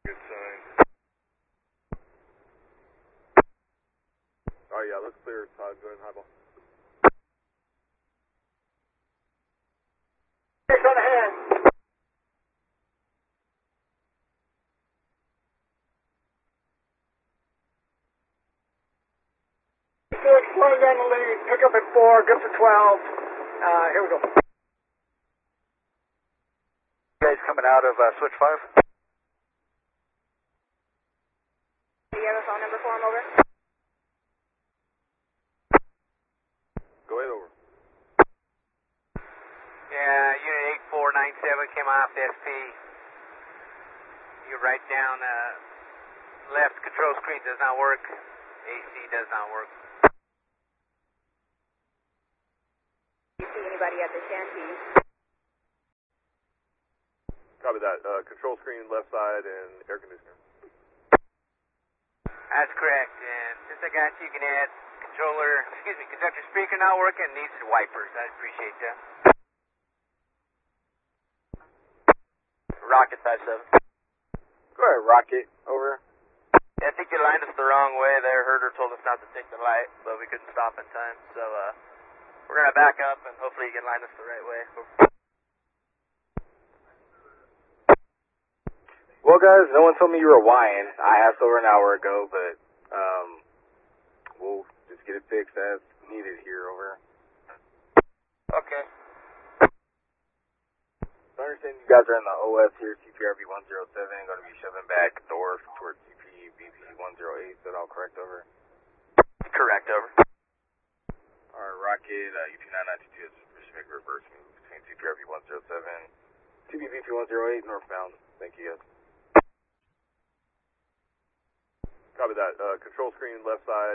Good sign. Alright, yeah, let's clear Todd. Go ahead and highball. Six on the hand. Six, slowing down the lead. Pick up at 4, good for 12. Here we go. You guys coming out of switch 5? Do you have a phone number for him, over? Go ahead, over. Yeah, Unit 8497 came off the SP. You write down left control screen does not work. AC does not work. Do you see anybody at the shanty? Copy that. Control screen left side and air conditioner. That's correct. And since I got you, you can add conductor speaker not working, needs wipers. I'd appreciate that. Rocket 57. Go ahead, Rocket. Over. Yeah, I think you lined us the wrong way there. Herder told us not to take the light, but we couldn't stop in time. So we're going to back up and hopefully you can line us the right way. Well, guys, no one told me you were Hawaiian. I asked over an hour ago, but we'll just get it fixed as needed here, over. Okay. I understand you guys are in the OS here, CPRV 107, going to be shoving back north towards CPVP 108. Is that all correct, over? Correct, over. Alright, Rocket, UP992 is specific reverse move between CPRV 107, CPVP 108 northbound. Thank you, guys. Copy that. Control screen left side.